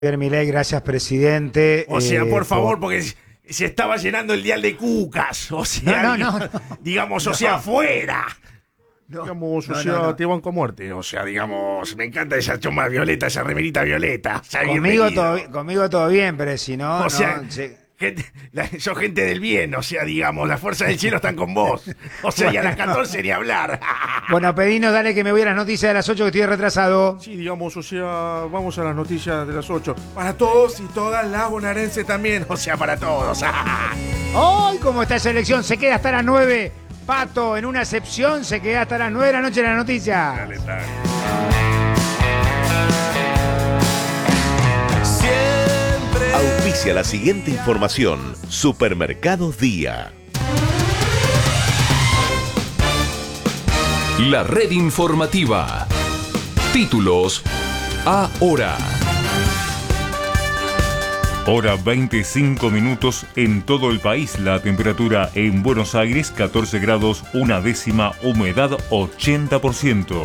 Milei, gracias, presidente. O sea, por favor, porque se estaba llenando el dial de cucas. O sea, No. digamos, o sea, fuera. No, Digamos, o sea, te banco a muerte. O sea, digamos, me encanta esa choma violeta, esa remerita violeta. O sea, conmigo todo bien, pero si no... O sea, no, sí. sos gente del bien, o sea, digamos, las fuerzas del cielo están con vos. O sea, y a las 14 ni hablar. Bueno, pedinos, dale que me voy a las noticias de las 8 que estoy retrasado. Sí, digamos, o sea, vamos a las noticias de las 8. Para todos y todas las bonaerenses también, o sea, para todos. ¡Ay, cómo está esa elección! Se queda hasta las 9. Pato, en una excepción, se queda hasta las 9 de la noche en la noticia. Dale. Auspicia la siguiente información. Supermercados Día. La red informativa. Títulos ahora. Hora 25 minutos en todo el país. La temperatura en Buenos Aires 14 grados, una décima, humedad 80%.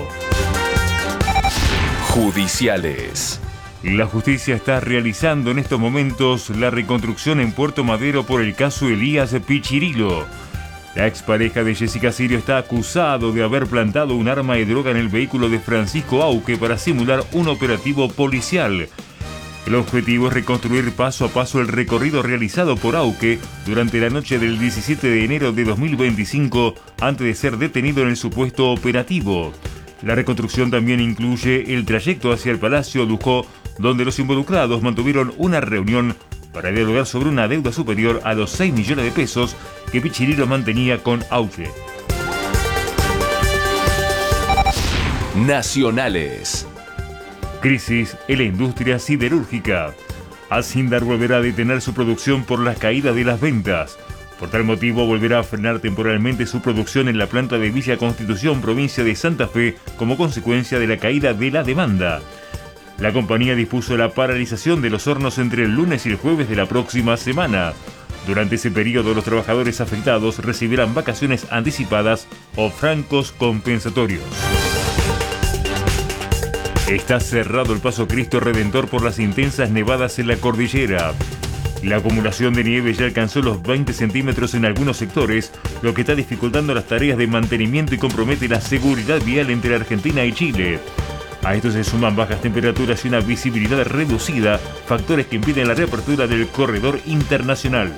Judiciales. La justicia está realizando en estos momentos la reconstrucción en Puerto Madero por el caso Elías Pichirilo. La expareja de Jessica Sirio está acusado de haber plantado un arma de droga en el vehículo de Francisco Auque para simular un operativo policial. El objetivo es reconstruir paso a paso el recorrido realizado por Auque durante la noche del 17 de enero de 2025 antes de ser detenido en el supuesto operativo. La reconstrucción también incluye el trayecto hacia el Palacio Lujó, donde los involucrados mantuvieron una reunión para dialogar sobre una deuda superior a los 6 millones de pesos que Pichirilo mantenía con Auque. Nacionales. Crisis en la industria siderúrgica. Asindar volverá a detener su producción por la caída de las ventas. Por tal motivo, volverá a frenar temporalmente su producción en la planta de Villa Constitución, provincia de Santa Fe, como consecuencia de la caída de la demanda. La compañía dispuso la paralización de los hornos entre el lunes y el jueves de la próxima semana. Durante ese periodo, los trabajadores afectados recibirán vacaciones anticipadas o francos compensatorios. Está cerrado el Paso Cristo Redentor por las intensas nevadas en la cordillera. La acumulación de nieve ya alcanzó los 20 centímetros en algunos sectores, lo que está dificultando las tareas de mantenimiento y compromete la seguridad vial entre Argentina y Chile. A esto se suman bajas temperaturas y una visibilidad reducida, factores que impiden la reapertura del corredor internacional.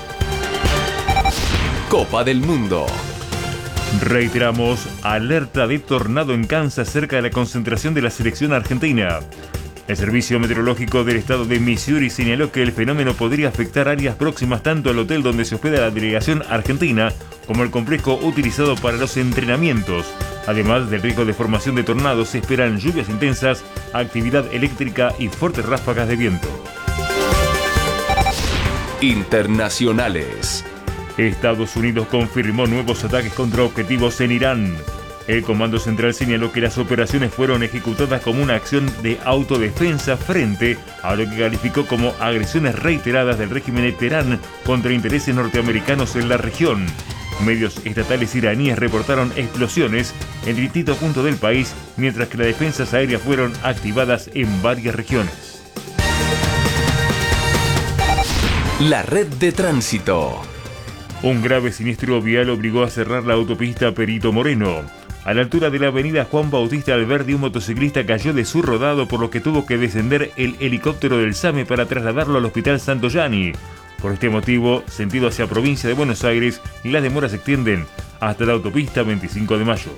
Copa del Mundo. Reiteramos, alerta de tornado en Kansas cerca de la concentración de la selección argentina. El Servicio Meteorológico del estado de Missouri señaló que el fenómeno podría afectar áreas próximas tanto al hotel donde se hospeda la delegación argentina como el complejo utilizado para los entrenamientos. Además del riesgo de formación de tornados, se esperan lluvias intensas, actividad eléctrica y fuertes ráfagas de viento. Internacionales. Estados Unidos confirmó nuevos ataques contra objetivos en Irán. El Comando Central señaló que las operaciones fueron ejecutadas como una acción de autodefensa frente a lo que calificó como agresiones reiteradas del régimen de Teherán contra intereses norteamericanos en la región. Medios estatales iraníes reportaron explosiones en distintos puntos del país, mientras que las defensas aéreas fueron activadas en varias regiones. La red de tránsito. Un grave siniestro vial obligó a cerrar la autopista Perito Moreno. A la altura de la avenida Juan Bautista Alberdi, un motociclista cayó de su rodado, por lo que tuvo que descender el helicóptero del SAME para trasladarlo al Hospital Santoyani. Por este motivo, sentido hacia provincia de Buenos Aires, las demoras se extienden hasta la autopista 25 de mayo.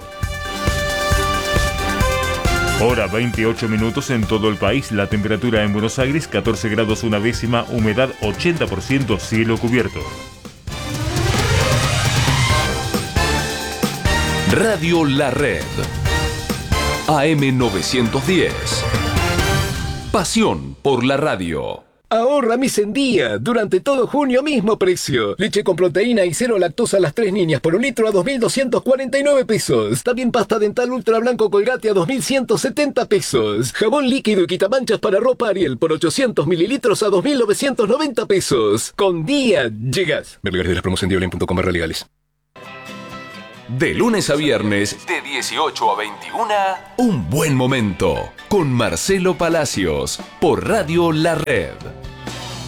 Hora 28 minutos en todo el país. La temperatura en Buenos Aires 14 grados una décima, humedad 80%, cielo cubierto. Radio La Red. AM 910. Pasión por la radio. Ahorra mis en día. Durante todo junio, mismo precio. Leche con proteína y cero lactosa a las 3 niñas por un litro a 2.249 pesos. También pasta dental ultra blanco Colgate a 2.170 pesos. Jabón líquido y quitamanchas para ropa Ariel por 800 mililitros a 2.990 pesos. Con día llegas. Ver lugares de las promos en diablen.com/legales. De lunes a viernes, de 18 a 21, Un Buen Momento, con Marcelo Palacios, por Radio La Red.